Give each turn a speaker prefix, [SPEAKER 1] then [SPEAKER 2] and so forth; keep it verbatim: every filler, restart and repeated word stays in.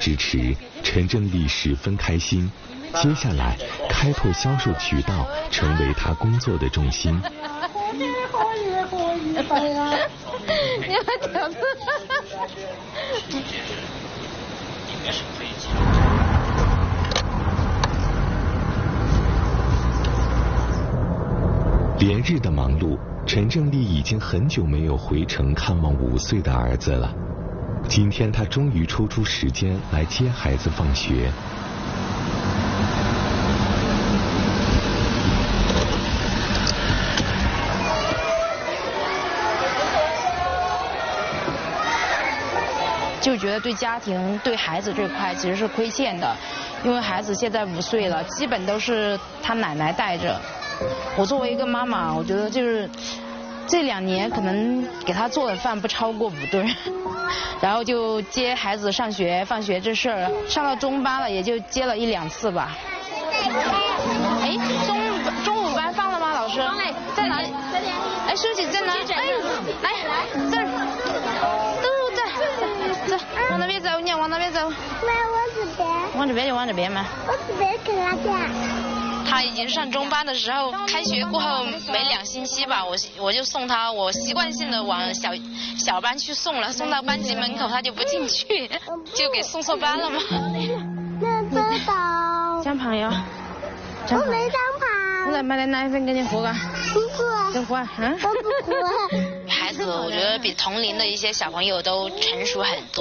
[SPEAKER 1] 支持，陈正丽十分开心。接下来，开拓销售渠道成为他工作的重心。
[SPEAKER 2] 你们屌丝！
[SPEAKER 1] 连日的忙碌，陈正丽已经很久没有回城看望五岁的儿子了。今天他终于抽出时间来接孩子放学。
[SPEAKER 2] 就觉得对家庭、对孩子这块其实是亏欠的，因为孩子现在五岁了，基本都是他奶奶带着。我作为一个妈妈，我觉得就是这两年可能给他做的饭不超过五顿，然后就接孩子上学、放学这事儿，上到中班了也就接了一两次吧。哎，中中午班放了吗？老师？在哪里？哎，书记在哪？哎，来这儿。走，往那边走，你要往那边走。妈，
[SPEAKER 3] 往这边。
[SPEAKER 2] 往这边就往这边嘛。
[SPEAKER 3] 往这边去哪边？
[SPEAKER 2] 他已经上中班的时候，开学过后没两星期吧，我我就送他，我习惯性的往小小班去送了，送到班级门口他就不进去，就给送错班了嘛。
[SPEAKER 3] 那知道。
[SPEAKER 2] 张朋友。
[SPEAKER 3] 我没张朋。
[SPEAKER 2] 我来买点奶粉给你喝个。
[SPEAKER 3] 不喝。
[SPEAKER 2] 不喝啊？
[SPEAKER 3] 我不喝。
[SPEAKER 2] 孩子，我觉得比同龄的一些小朋友都成熟很多。